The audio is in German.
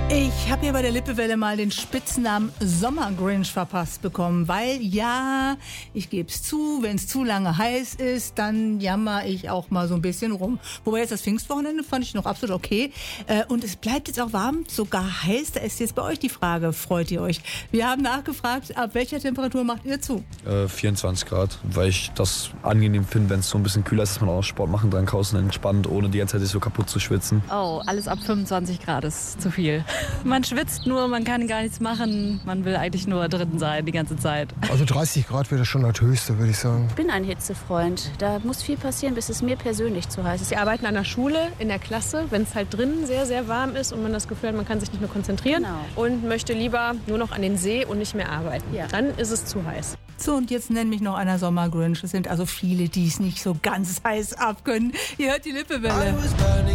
Ich habe hier bei der Lippewelle mal den Spitznamen Sommergrinch verpasst bekommen, weil ja, ich gebe es zu, wenn es zu lange heiß ist, dann jammer ich auch mal so ein bisschen rum. Wobei jetzt das Pfingstwochenende fand ich noch absolut okay. Und es bleibt jetzt auch warm, sogar heiß. Da ist jetzt bei euch die Frage, freut ihr euch? Wir haben nachgefragt, ab welcher Temperatur macht ihr zu? 24 Grad, weil ich das angenehm finde, wenn es so ein bisschen kühler ist, dass man auch Sport machen kann, draußen entspannt, ohne die ganze Zeit sich so kaputt zu schwitzen. Oh, alles ab 25 Grad ist zu viel. Man schwitzt nur, man kann gar nichts machen. Man will eigentlich nur drin sein die ganze Zeit. Also 30 Grad wäre schon das Höchste, würde ich sagen. Ich bin ein Hitzefreund. Da muss viel passieren, bis es mir persönlich zu heiß ist. Wir arbeiten an der Schule, in der Klasse, wenn es halt drinnen sehr, sehr warm ist und man das Gefühl hat, man kann sich nicht mehr konzentrieren und möchte lieber nur noch an den See und nicht mehr arbeiten. Ja. Dann ist es zu heiß. So, und jetzt nennt mich noch einer Sommergrinch. Es sind also viele, die es nicht so ganz heiß abkönnen. Ihr hört die Lippewelle.